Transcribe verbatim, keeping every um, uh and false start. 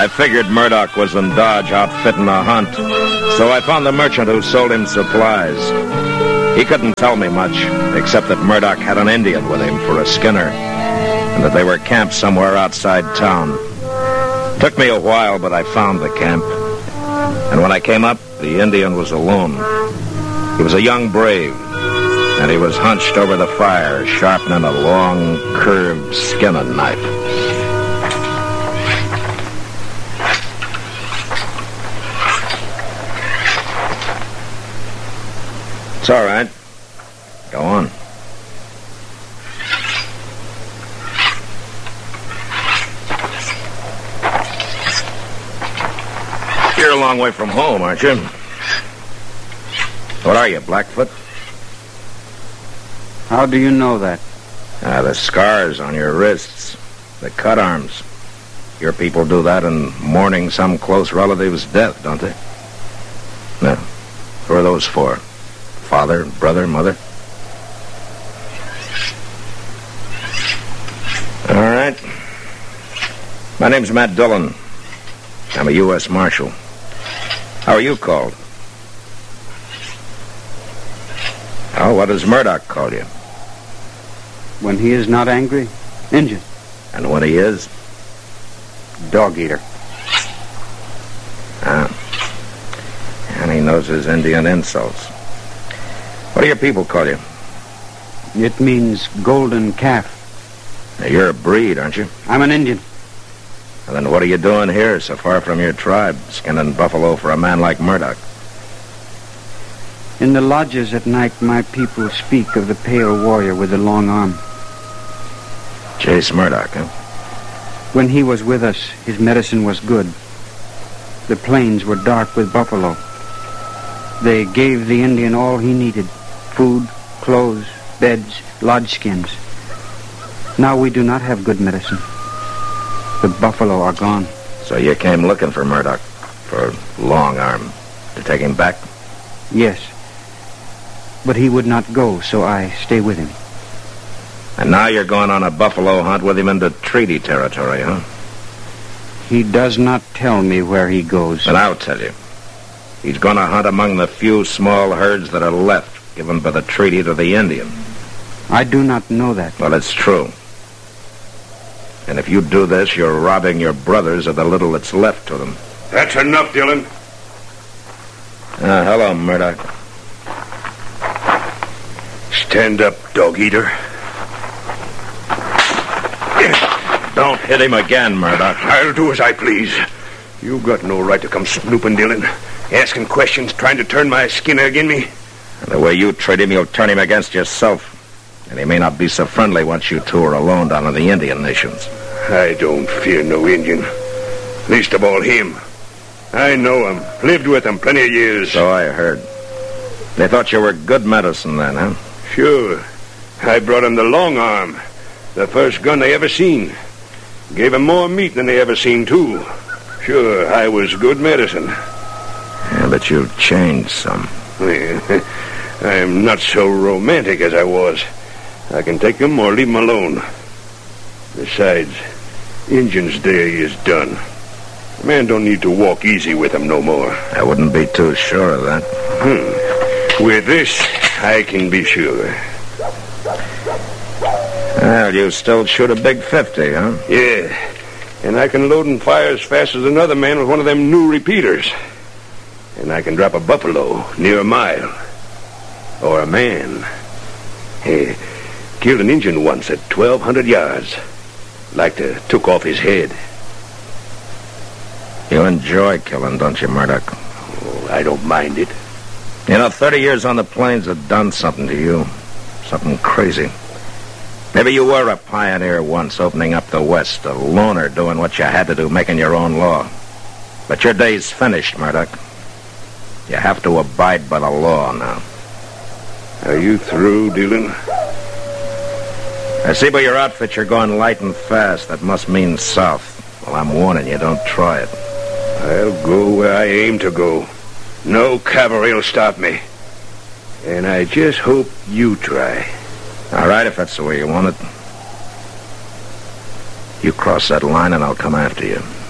I figured Murdoch was in Dodge outfitting a hunt, so I found the merchant who sold him supplies. He couldn't tell me much, except that Murdoch had an Indian with him for a skinner, and that they were camped somewhere outside town. Took me a while, but I found the camp. And when I came up, the Indian was alone. He was a young brave, and he was hunched over the fire, sharpening a long, curved skinning knife. It's all right. Go on. You're a long way from home, aren't you? What are you, Blackfoot? How do you know that? Ah, the scars on your wrists. The cut arms. Your people do that in mourning some close relative's death, don't they? No. Who are those for? Father, brother, mother? All right. My name's Matt Dillon. I'm a U S Marshal. How are you called? Oh, what does Murdoch call you? When he is not angry, Injun. And when he is? Dog eater. Ah. And he knows his Indian insults. What do your people call you? It means golden calf. Now, you're a breed, aren't you? I'm an Indian. And then what are you doing here, so far from your tribe, skinning buffalo for a man like Murdoch? In the lodges at night, my people speak of the pale warrior with the long arm. Chase Murdoch, huh? When he was with us, his medicine was good. The plains were dark with buffalo. They gave the Indian all he needed: food, clothes, beds, lodge skins. Now we do not have good medicine. The buffalo are gone. So you came looking for Murdoch, for Long Arm, to take him back? Yes. But he would not go, so I stay with him. And now you're going on a buffalo hunt with him into treaty territory, huh? He does not tell me where he goes. But I'll tell you. He's going to hunt among the few small herds that are left, given by the treaty to the Indian. I do not know that. Well, it's true. And if you do this, you're robbing your brothers of the little that's left to them. That's enough, Dillon. Uh, hello, Murdoch. Stand up, dog eater. Don't hit him again, Murdoch. I'll do as I please. You've got no right to come snooping, Dillon. Asking questions, trying to turn my skinner agin me. And the way you treat him, you'll turn him against yourself. And he may not be so friendly once you two are alone down in the Indian nations. I don't fear no Indian. Least of all him. I know him. Lived with him plenty of years. So I heard. They thought you were good medicine then, huh? Sure. I brought him the long arm. The first gun they ever seen. Gave him more meat than they ever seen, too. Sure, I was good medicine. Yeah, but you've changed some. I'm not so romantic as I was. I can take him or leave him alone. Besides, Injun's day is done. A man don't need to walk easy with him no more. I wouldn't be too sure of that. Hmm. With this, I can be sure. Well, you still shoot a big fifty, huh? Yeah. And I can load and fire as fast as another man with one of them new repeaters. And I can drop a buffalo near a mile. Or a man. Hey, killed an Injun once at twelve hundred yards. Like to took off his head. You enjoy killing, don't you, Murdoch? Oh, I don't mind it. You know, thirty years on the plains have done something to you. Something crazy. Maybe you were a pioneer once, opening up the West, a loner doing what you had to do, making your own law. But your day's finished, Murdoch. You have to abide by the law now. Are you through, Dillon? I see by your outfit you're going light and fast. That must mean south. Well, I'm warning you, don't try it. I'll go where I aim to go. No cavalry will stop me. And I just hope you try. All right, if that's the way you want it. You cross that line and I'll come after you.